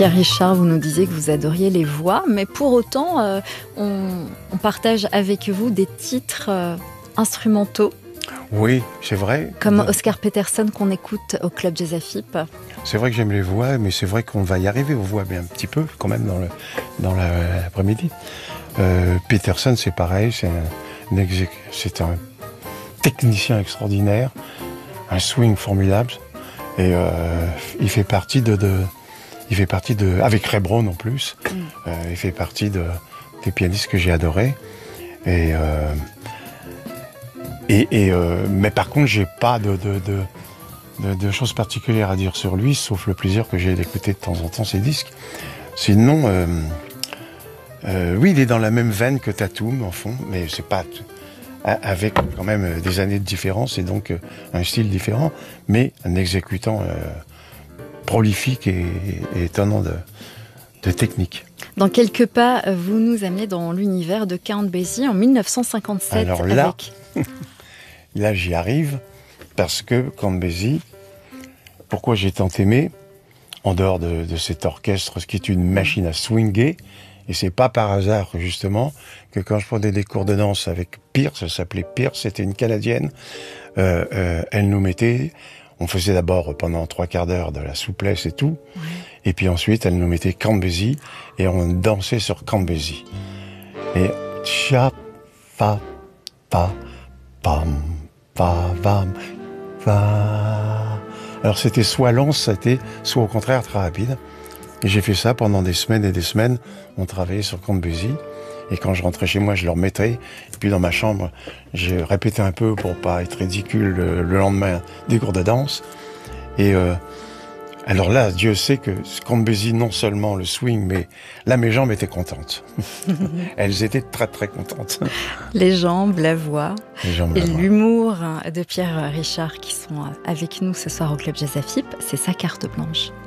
Pierre Richard, vous nous disiez que vous adoriez les voix, mais pour autant, on partage avec vous des titres instrumentaux. Oui, c'est vrai. Comme Oscar Peterson qu'on écoute au Club Jazz AFIP. C'est vrai que j'aime les voix, mais c'est vrai qu'on va y arriver aux voix, mais un petit peu quand même dans l'après-midi. Peterson, c'est pareil, c'est un technicien extraordinaire, un swing formidable, et il fait partie avec Ray Brown en plus, il fait partie des pianistes que j'ai adorés. Mais par contre, j'ai pas de choses particulières à dire sur lui, sauf le plaisir que j'ai d'écouter de temps en temps ses disques. Sinon, oui, il est dans la même veine que Tatum, en fond, mais c'est pas avec quand même des années de différence et donc un style différent, mais un exécutant prolifique et étonnant de technique. Dans quelques pas, vous nous amenez dans l'univers de Count Basie en 1957. Alors là, là j'y arrive parce que Count Basie, pourquoi j'ai tant aimé, en dehors de cet orchestre, ce qui est une machine à swinguer, et c'est pas par hasard justement que quand je prenais des cours de danse avec Pierce, elle s'appelait Pierce, c'était une Canadienne, elle nous mettait, on faisait d'abord pendant 3/4 d'heure de la souplesse et tout, et puis ensuite elle nous mettait Count Basie et on dansait sur Count Basie. Et cha pa pa pam pa pam pa. Alors c'était soit lent, soit au contraire très rapide. Et j'ai fait ça pendant des semaines et des semaines. On travaillait sur Count Basie. Et quand je rentrais chez moi, je le remettais. Et puis dans ma chambre, j'ai répété un peu pour pas être ridicule le lendemain des cours de danse. Et alors là, Dieu sait que Count Basie, non seulement le swing, mais là, mes jambes étaient contentes. Elles étaient très, très contentes. Les jambes, la voix et l'humour de Pierre Richard qui sont avec nous ce soir au Club Jazz AFIP, c'est sa carte blanche.